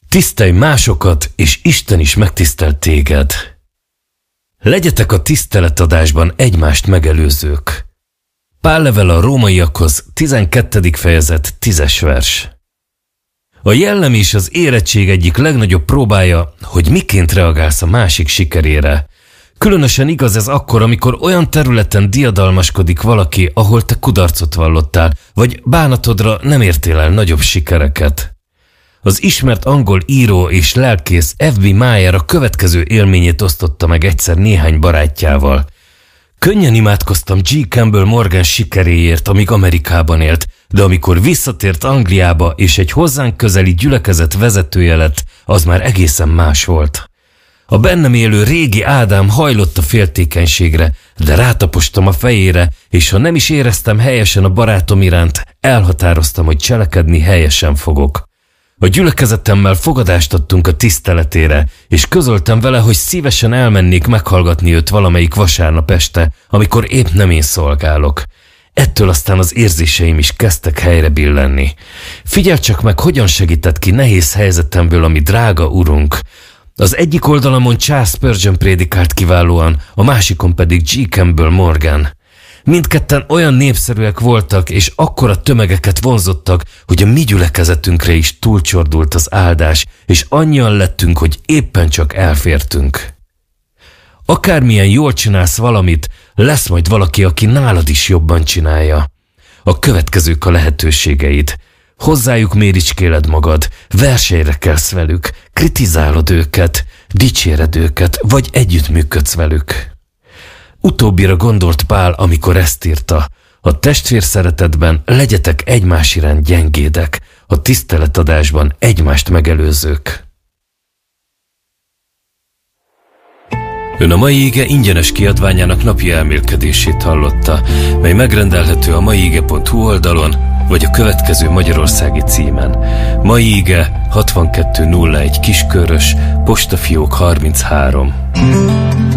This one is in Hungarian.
Tisztelj másokat, és Isten is megtisztelt téged. Legyetek a tiszteletadásban egymást megelőzők. Pál levele a rómaiakhoz, 12. fejezet, 10. vers. A jellem és az érettség egyik legnagyobb próbája, hogy miként reagálsz a másik sikerére. Különösen igaz ez akkor, amikor olyan területen diadalmaskodik valaki, ahol te kudarcot vallottál, vagy bánatodra nem értél el nagyobb sikereket. Az ismert angol író és lelkész F.B. Meyer a következő élményét osztotta meg egyszer néhány barátjával. Könnyen imádkoztam G. Campbell Morgan sikeréért, amíg Amerikában élt, de amikor visszatért Angliába és egy hozzánk közeli gyülekezet vezetője lett, az már egészen más volt. A bennem élő régi Ádám hajlott a féltékenységre, de rátapostam a fejére, és ha nem is éreztem helyesen a barátom iránt, elhatároztam, hogy cselekedni helyesen fogok. A gyülekezetemmel fogadást adtunk a tiszteletére, és közöltem vele, hogy szívesen elmennék meghallgatni őt valamelyik vasárnap este, amikor épp nem én szolgálok. Ettől aztán az érzéseim is kezdtek helyre billenni. Figyeld csak meg, hogyan segített ki nehéz helyzetemből a mi drága urunk. Az egyik oldalamon Charles Spurgeon prédikált kiválóan, a másikon pedig G. Campbell Morgan. Mindketten olyan népszerűek voltak, és akkora tömegeket vonzottak, hogy a mi gyülekezetünkre is túlcsordult az áldás, és annyian lettünk, hogy éppen csak elfértünk. Akármilyen jól csinálsz valamit, lesz majd valaki, aki nálad is jobban csinálja. A következők a lehetőségeid. Hozzájuk méricskéled magad, versenyre kelsz velük, kritizálod őket, dicséred őket, vagy együttműködsz velük. Utóbbira gondolt Pál, amikor ezt írta: a testvér szeretetben legyetek egymás iránt gyengédek, a tiszteletadásban egymást megelőzők. Ön a mai ige ingyenes kiadványának napi elmélkedését hallotta, mely megrendelhető a maiige.hu oldalon, vagy a következő magyarországi címen. Mai ige 6201 Kiskörös, postafiók 33.